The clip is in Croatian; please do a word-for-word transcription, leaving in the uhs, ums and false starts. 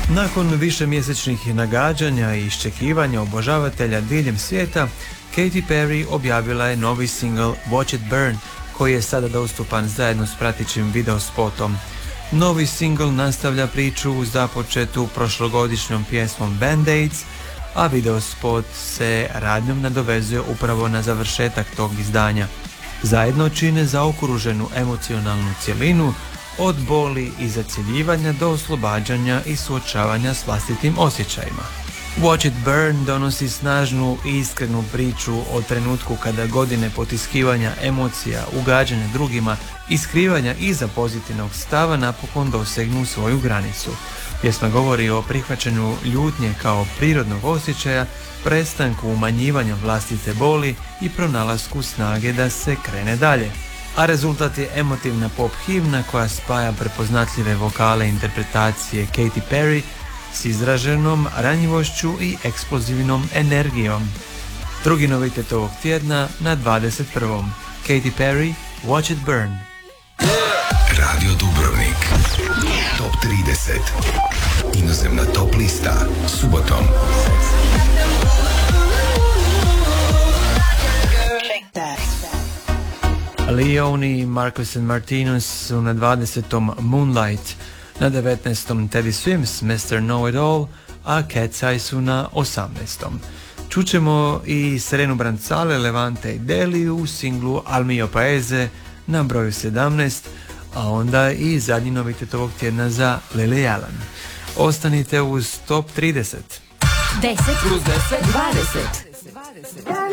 Nakon višemjesečnih nagađanja i iščekivanja obožavatelja diljem svijeta, Katy Perry objavila je novi single Watch It Burn, koji je sada dostupan zajedno s pratećim videospotom. Novi single nastavlja priču započetu prošlogodišnjom pjesmom Band-Aids, a videospot se radnjom nadovezuje upravo na završetak tog izdanja. Zajedno čine zaokruženu emocionalnu cjelinu od boli i zacjeljivanja do oslobađanja i suočavanja s vlastitim osjećajima. Watch It Burn donosi snažnu i iskrenu priču o trenutku kada godine potiskivanja emocija, ugađanja drugima i skrivanja iza pozitivnog stava napokon dosegnu svoju granicu. Pjesma govori o prihvaćanju ljutnje kao prirodnog osjećaja, prestanku umanjivanja vlastite boli i pronalasku snage da se krene dalje. A rezultat je emotivna pop himna koja spaja prepoznatljive vokale i interpretacije Katy Perry s izraženom ranjivošću i eksplozivnom energijom. Drugi novitet ovog tjedna na dvadeset prvom Katy Perry, Watch It Burn. Radio Dubrovnik. Top trideset. Inozemna top lista. Subotom. Leone i Marcus and Martinus su na dvadesetom Moonlight, na devetnaestom Teddy Swims, mister Know It All, a Cat's Eye su na osamnaestom. Čućemo i Serenu Brancale, Levante i Deli u singlu Al Mio Paese na broju sedamnaest, a onda i zadnji novitet ovog tjedna za Lily Allen. Ostanite uz Top trideset. deset plus deset, dvadeset.